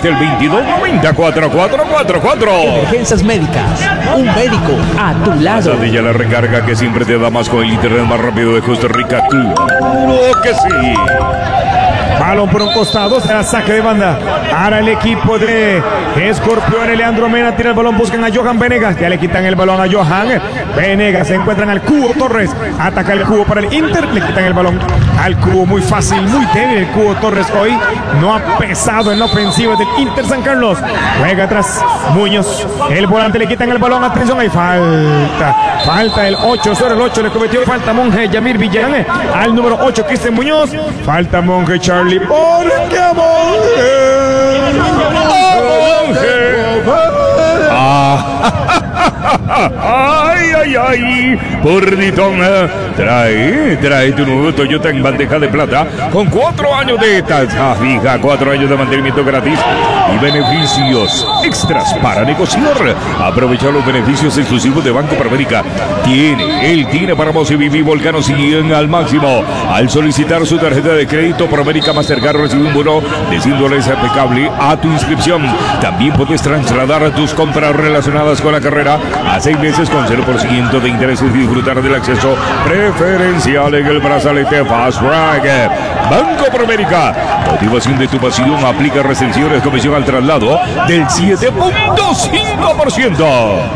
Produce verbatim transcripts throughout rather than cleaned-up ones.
siete, el veintidós noventa, cuatro cuatro cuatro cuatro. Emergencias médicas, un médico a tu lado. Pasadilla la recarga que siempre te da más con el internet más rápido de Costa Rica. ¡Claro que sí! Balón por un costado, será saque de banda. Ahora el equipo de Escorpiones, Leandro Mena tira el balón, buscan a Johan Venegas. Ya le quitan el balón a Johan Venegas. Se encuentran al Cubo Torres. Ataca el Cubo para el Inter. Le quitan el balón al Cubo. Muy fácil, muy débil el Cubo Torres hoy. No ha pesado en la ofensiva del Inter San Carlos. Juega atrás Muñoz. El volante, le quitan el balón. Atención, hay falta. Falta el ocho sobre el ocho. Le cometió falta Monje Yamir Villarán. Al número ocho, Cristian Muñoz. Falta Monje Charlie. ¿Por qué Monje? Monje. Ay, ay, ay, Purditón trae, trae tu nuevo Toyota en bandeja de plata con cuatro años de tasa fija, cuatro años de mantenimiento gratis y beneficios extras para negociar. Aprovecha los beneficios exclusivos de Banco Promérica. Tiene, él tiene para vos y Vivi Volcano siguen al máximo. Al solicitar su tarjeta de crédito Promérica Mastercard recibe un bono de cien dólares aplicable a tu inscripción. También puedes trasladar tus compras relacionadas con la carrera a seis meses con cero por ciento de intereses y disfrutar del acceso preferencial en el brazalete Fast Track. Banco Promérica, motivación de tu pasión, aplica restricciones, comisión al traslado del siete punto cinco por ciento.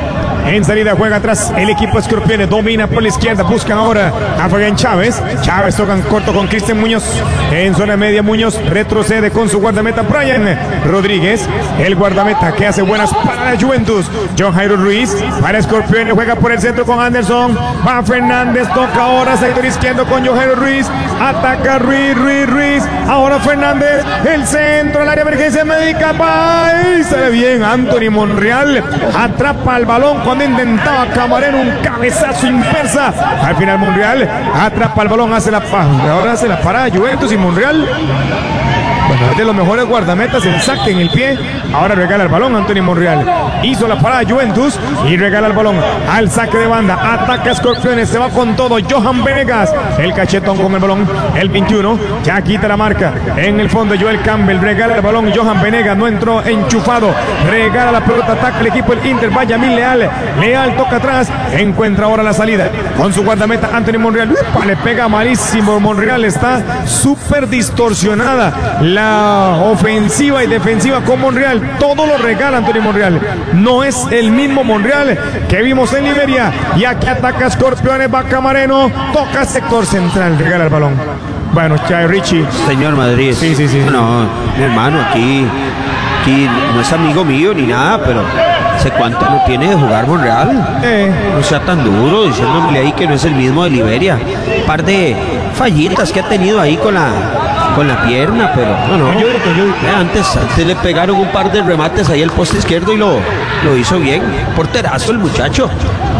En salida juega atrás el equipo Escorpiones, domina por la izquierda, buscan ahora a Fabián Chávez. Chávez tocan corto con Cristian Muñoz. En zona media Muñoz retrocede con su guardameta Brian Rodríguez. El guardameta que hace buenas para la Juventus. John Jairo Ruiz para Escorpiones, juega por el centro con Anderson. Va Fernández, toca ahora sector izquierdo con John Jairo Ruiz. Ataca Ruiz, Ruiz, Ruiz. Ahora Fernández, el centro, el área de emergencia médica. ¡Ay! Se ve bien Anthony Monreal. Atrapa el balón cuando intentaba Camarero un cabezazo inversa. Al final Monreal atrapa el balón, hace la ahora hace la parada Juventus y Monreal, bueno, es de los mejores guardametas, el saque en el pie. Ahora regala el balón Anthony Monreal. Hizo la parada Juventus y regala el balón al saque de banda. Ataca Escorpiones, se va con todo Johan Venegas. El cachetón con el balón, el veintiuno. Ya quita la marca. En el fondo Joel Campbell regala el balón. Johan Venegas no entró enchufado. Regala la pelota, ataca el equipo del Inter. Vaya Mil Leal. Leal toca atrás. Encuentra ahora la salida con su guardameta Anthony Monreal. ¡Upa! Le pega malísimo. Monreal está súper distorsionada la ofensiva y defensiva con Monreal. Todo lo regala Anthony Monreal. No es el mismo Monreal que vimos en Liberia. Y aquí ataca Escorpiones, va Camareno, toca sector central, regala el balón. Bueno, Chay Richie. Señor Madrid. Sí, sí, sí. No, mi hermano, aquí, aquí no es amigo mío ni nada, pero ¿hace cuánto no tiene de jugar Monreal? Eh. No sea tan duro, diciéndole ahí que no es el mismo de Liberia. Un par de fallitas que ha tenido ahí con la con la pierna, pero no, no. Yo, yo, yo. Eh, antes, antes le pegaron un par de remates ahí al poste izquierdo y lo, lo hizo bien. Porterazo el muchacho.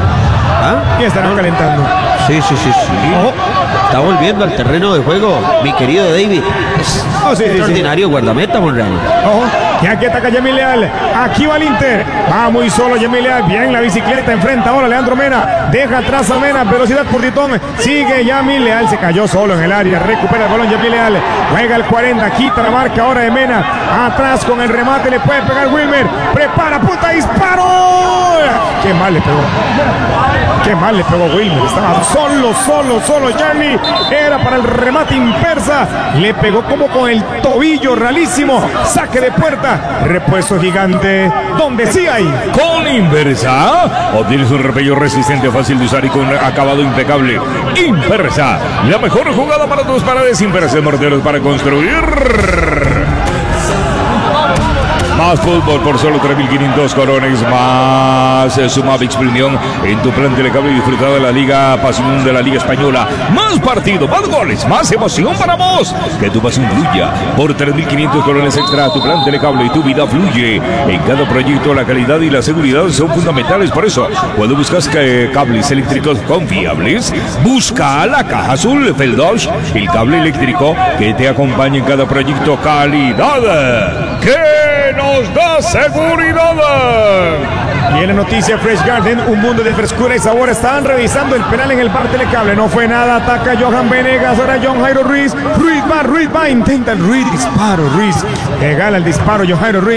¿Ah? Y estarán calentando. Sí, sí, sí, sí. Ojo. Está volviendo al terreno de juego, mi querido David. Es oh, sí, extraordinario, sí, sí. Guardameta, Monreal. Ojo. Y aquí ataca Yamil Leal. Aquí va el Inter. Va muy solo Yamil Leal. Bien la bicicleta. Enfrenta ahora Leandro Mena. Deja atrás a Mena. Velocidad por Titón. Sigue Yamil Leal. Se cayó solo en el área. Recupera el balón Yamil Leal. Juega el cuarenta. Quita la marca ahora de Mena. Atrás con el remate. Le puede pegar Wilmer. Prepara. Puta. Disparo. Qué mal le pegó. Qué mal le pegó Wilmer. Estaba solo, solo, solo Charlie. Era para el remate inversa. Le pegó como con el tobillo realísimo. Saque de puerta. Repuesto gigante, donde sí hay. Con Inversa obtienes un repello resistente, fácil de usar y con acabado impecable. Inversa, la mejor jugada para tus paredes. Inversa, morteros para construir. Más fútbol por solo tres mil quinientos corones más Sumavix Premium en tu plan telecable y disfrutar de la Liga Pasión de la Liga Española. Más partido, más goles, más emoción para vos. Que tu pasión fluya por tres mil quinientos corones extra. Tu plan telecable y tu vida fluye. En cada proyecto la calidad y la seguridad son fundamentales. Por eso, cuando buscas cables eléctricos confiables, busca la Caja Azul Feldosh, el cable eléctrico que te acompaña en cada proyecto. Calidad que nos da seguridad. Y en la noticia Fresh Garden, un mundo de frescura y sabor. Estaban revisando el penal en el bar telecable. No fue nada. Ataca Johan Venegas. Ahora John Jairo Ruiz. Ruiz va, Ruiz va. Intenta el Ruiz. Disparo, Ruiz. Regala el disparo John Jairo Ruiz.